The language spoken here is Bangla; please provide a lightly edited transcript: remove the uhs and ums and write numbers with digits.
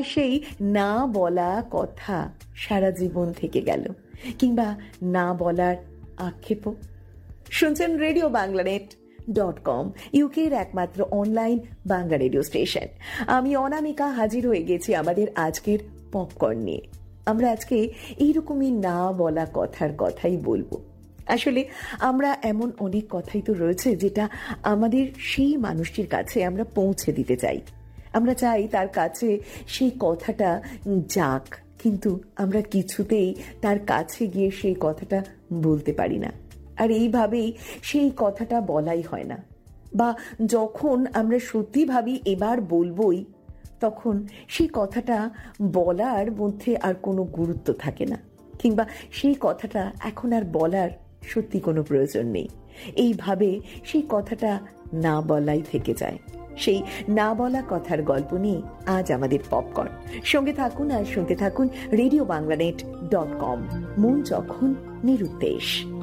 সেই না বলা কথা সারা জীবন থেকে গেল, কিংবা না বলার আক্ষেপও? শুনছেন রেডিও বাংলানেট.com, ইউকের একমাত্র অনলাইন বাংলা রেডিও স্টেশন। আমি অনামিকা হাজির হয়ে গেছি আমাদের আজকের পপকর্ন নিয়ে। আমরা আজকে এইরকমই না বলা কথার কথাই বলবো। আসলে আমরা এমন অনেক কথাই তো রয়েছে যেটা আমাদের সেই মানুষটির কাছে আমরা পৌঁছে দিতে চাই। আমরা চাই তার কাছে সেই কথাটা যাক, কিন্তু আমরা কিছুতেই তার কাছে গিয়ে সেই কথাটা বলতে পারি না। আর এইভাবেই সেই কথাটা বলাই হয় না, বা যখন আমরা সত্যি ভাবি এবার বলবই, তখন সেই কথাটা বলার মধ্যে আর কোনো গুরুত্ব থাকে না, কিংবা সেই কথাটা এখন আর বলার সত্যি কোনো প্রয়োজন নেই। এইভাবে সেই কথাটা না বলাই থেকে যায়। সেই না বলা কথার গল্প নিয়ে আজ আমাদের পপকর্ন। সঙ্গে থাকুন আর শুনতে থাকুন রেডিও বাংলানেট.com, মন যখন নিরুদ্দেশ।